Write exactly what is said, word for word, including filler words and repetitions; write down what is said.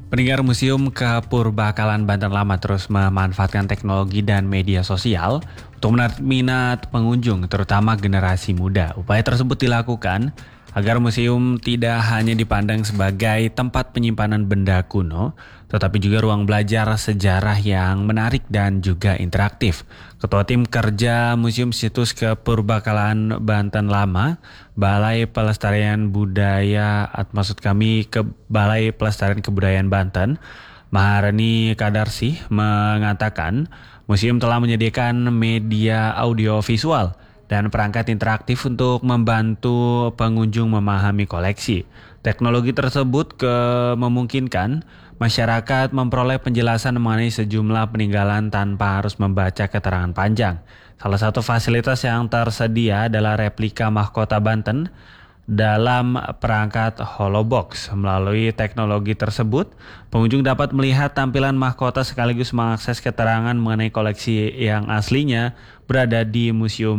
Pendengar Museum Kepurbakalan Banten Lama terus memanfaatkan teknologi dan media sosial untuk menarik minat pengunjung, terutama generasi muda. Upaya tersebut dilakukan agar museum tidak hanya dipandang sebagai tempat penyimpanan benda kuno, tetapi juga ruang belajar sejarah yang menarik dan juga interaktif. Ketua Tim Kerja Museum Situs Kepurbakalan Banten Lama, Balai Pelestarian Budaya, at- maksud kami ke Balai Pelestarian Kebudayaan Banten, Maharani Kadarsih mengatakan museum telah menyediakan media audio visual dan perangkat interaktif untuk membantu pengunjung memahami koleksi. Teknologi tersebut ke memungkinkan masyarakat memperoleh penjelasan mengenai sejumlah peninggalan tanpa harus membaca keterangan panjang. Salah satu fasilitas yang tersedia adalah replika mahkota Banten dalam perangkat Holobox. Melalui teknologi tersebut, pengunjung dapat melihat tampilan mahkota sekaligus mengakses keterangan mengenai koleksi yang aslinya berada di museum